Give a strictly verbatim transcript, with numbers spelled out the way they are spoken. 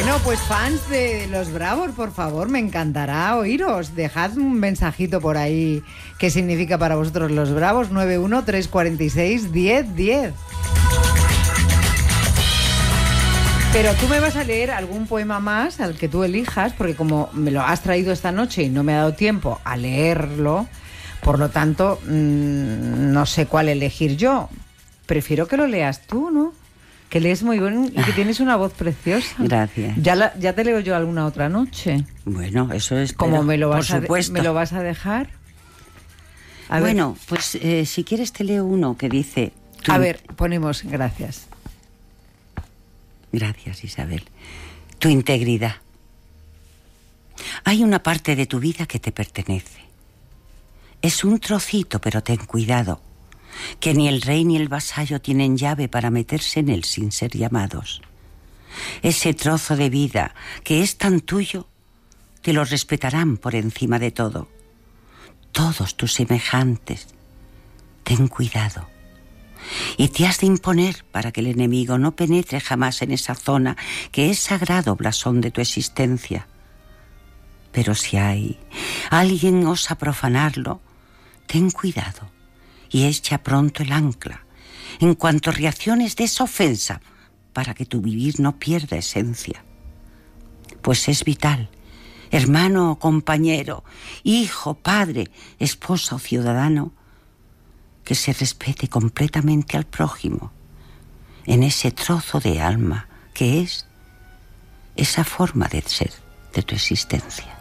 Bueno, pues fans de Los Bravos, por favor, me encantará oíros. Dejad un mensajito por ahí. ¿Qué significa para vosotros Los Bravos? nueve uno tres cuatro seis, diez diez. Pero tú me vas a leer algún poema más al que tú elijas, porque como me lo has traído esta noche y no me ha dado tiempo a leerlo, por lo tanto, mmm, no sé cuál elegir yo. Prefiero que lo leas tú, ¿no? Que lees muy bien y que tienes una voz preciosa. Gracias. Ya, la, ya te leo yo alguna otra noche. Bueno, eso es. Como me lo vas por a supuesto. ¿Me lo vas a dejar? A bueno, ver. pues eh, si quieres te leo uno que dice... A in... ver, ponemos gracias. Gracias, Isabel. Tu integridad. Hay una parte de tu vida que te pertenece. Es un trocito, pero ten cuidado, que ni el rey ni el vasallo tienen llave para meterse en él sin ser llamados. Ese trozo de vida que es tan tuyo, te lo respetarán por encima de todo. Todos tus semejantes. Ten cuidado. Y te has de imponer para que el enemigo no penetre jamás en esa zona que es sagrado blasón de tu existencia. Pero si hay alguien osa profanarlo, ten cuidado y echa pronto el ancla en cuanto reacciones de esa ofensa para que tu vivir no pierda esencia. Pues es vital, hermano o compañero, hijo, padre, esposa o ciudadano, que se respete completamente al prójimo en ese trozo de alma que es esa forma de ser de tu existencia.